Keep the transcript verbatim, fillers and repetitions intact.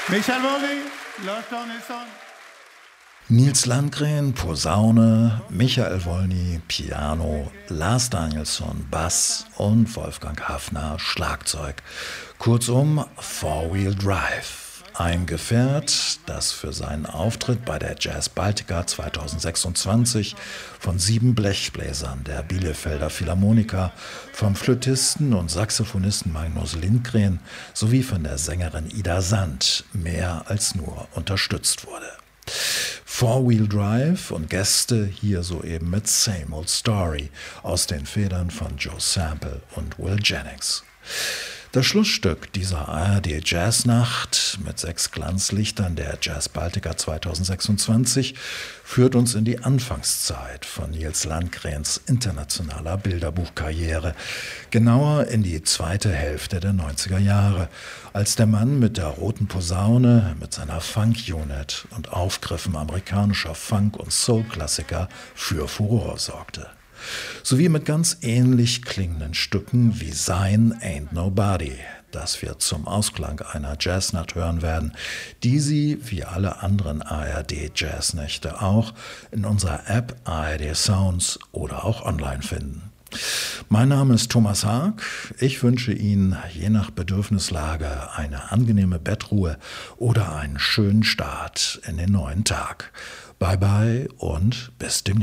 Michael Wolny, Lars Danielsson. Nils Landgren, Posaune, Michael Wolny, Piano, Lars Danielsson, Bass und Wolfgang Haffner, Schlagzeug. Kurzum, Four Wheel Drive. Ein Gefährt, das für seinen Auftritt bei der Jazz Baltica zweitausendsechsundzwanzig von sieben Blechbläsern der Bielefelder Philharmoniker, vom Flötisten und Saxophonisten Magnus Lindgren sowie von der Sängerin Ida Sand mehr als nur unterstützt wurde. Four Wheel Drive und Gäste hier soeben mit Same Old Story aus den Federn von Joe Sample und Will Jennings. Das Schlussstück dieser A R D Jazznacht mit sechs Glanzlichtern der Jazz Baltica zweitausendsechsundzwanzig führt uns in die Anfangszeit von Nils Landgrens internationaler Bilderbuchkarriere, genauer in die zweite Hälfte der neunziger Jahre, als der Mann mit der roten Posaune, mit seiner Funk-Unit und Aufgriffen amerikanischer Funk- und Soul-Klassiker für Furore sorgte. Sowie mit ganz ähnlich klingenden Stücken wie sein Ain't Nobody, das wir zum Ausklang einer Jazznacht hören werden, die Sie, wie alle anderen A R D-Jazznächte auch, in unserer App A R D Sounds oder auch online finden. Mein Name ist Thomas Haag. Ich wünsche Ihnen je nach Bedürfnislage eine angenehme Bettruhe oder einen schönen Start in den neuen Tag. Bye bye und bis demnächst.